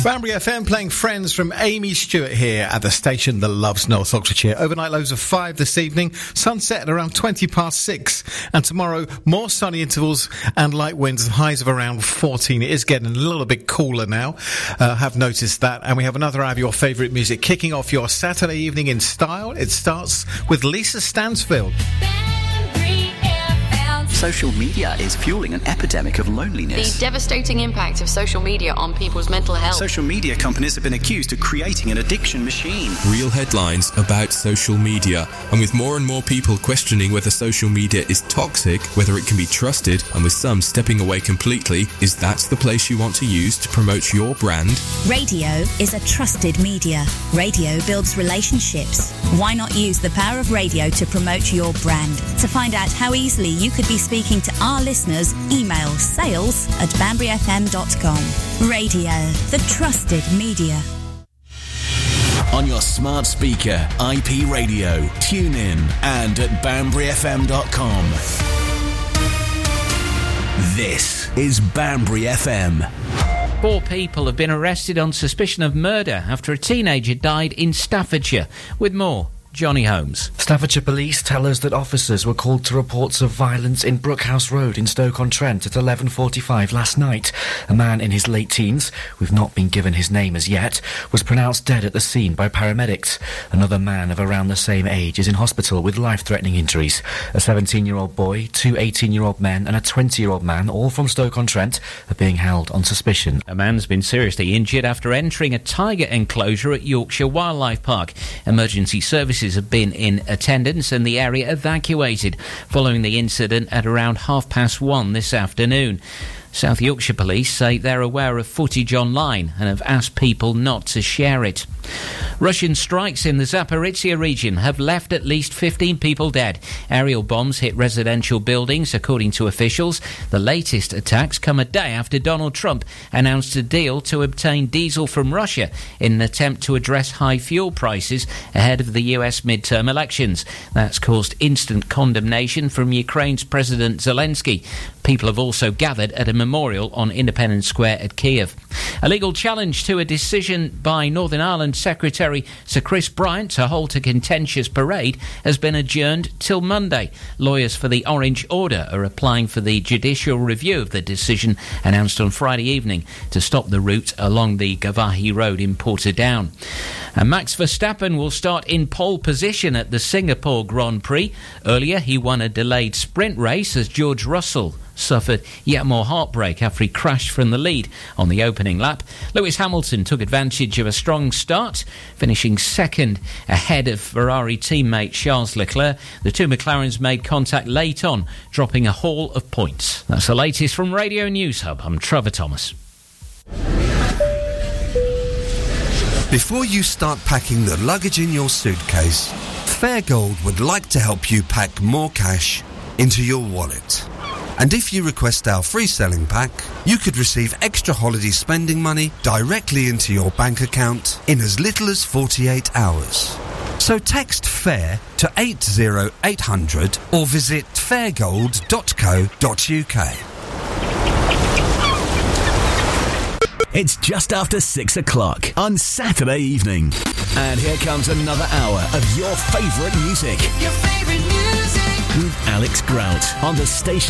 Banbury FM playing Friends from Amy Stewart here at the station that loves North Oxfordshire. Overnight lows of 5 this evening, sunset at around 20 past 6, and tomorrow more sunny intervals and light winds and highs of around 14. It is getting a little bit cooler now, have noticed that, and we have another hour of your favourite music kicking off your Saturday evening in style. It starts with Lisa Stansfield. Social media is fueling an epidemic of loneliness. The devastating impact of social media on people's mental health. Social media companies have been accused of creating an addiction machine. Real headlines about social media. And with more and more people questioning whether social media is toxic, whether it can be trusted, and with some stepping away completely, is that the place you want to use to promote your brand? Radio is a trusted media. Radio builds relationships. Why not use the power of radio to promote your brand? To find out how easily you could be speaking to our listeners, email sales@banburyfm.com. Radio, the trusted media. On your smart speaker, IP radio, tune in, and at banburyfm.com. This is Banbury FM. 4 people have been arrested on suspicion of murder after a teenager died in Staffordshire. With more, Johnny Holmes. Staffordshire Police tell us that officers were called to reports of violence in Brookhouse Road in Stoke-on-Trent at 11:45 last night. A man in his late teens, we've not been given his name as yet, was pronounced dead at the scene by paramedics. Another man of around the same age is in hospital with life-threatening injuries. A 17-year-old boy, 2 18-year-old men and a 20-year-old man, all from Stoke-on-Trent, are being held on suspicion. A man's been seriously injured after entering a tiger enclosure at Yorkshire Wildlife Park. Emergency services have been in attendance and the area evacuated following the incident at around 1:30 this afternoon. South Yorkshire Police say they're aware of footage online and have asked people not to share it. Russian strikes in the Zaporizhia region have left at least 15 people dead. Aerial bombs hit residential buildings, according to officials. The latest attacks come a day after Donald Trump announced a deal to obtain diesel from Russia in an attempt to address high fuel prices ahead of the US midterm elections. That's caused instant condemnation from Ukraine's President Zelensky. People have also gathered at a memorial on Independence Square at Kiev. A legal challenge to a decision by Northern Ireland Secretary Sir Chris Bryant to halt a contentious parade has been adjourned till Monday. Lawyers for the Orange Order are applying for the judicial review of the decision announced on Friday evening to stop the route along the Gavahi Road in Portadown. And Max Verstappen will start in pole position at the Singapore Grand Prix. Earlier, he won a delayed sprint race as George Russell suffered yet more heartbreak after he crashed from the lead on the opening lap. Lewis Hamilton took advantage of a strong start, finishing second ahead of Ferrari teammate Charles Leclerc. The two McLarens made contact late on, dropping a haul of points. That's the latest from Radio News Hub. I'm Trevor Thomas. Before you start packing the luggage in your suitcase, Fairgold would like to help you pack more cash into your wallet. And if you request our free selling pack, you could receive extra holiday spending money directly into your bank account in as little as 48 hours. So text FAIR to 80800 or visit fairgold.co.uk. It's just after 6 o'clock on Saturday evening. And here comes another hour of your favourite music. Your favourite music. With Alex Grout on the station.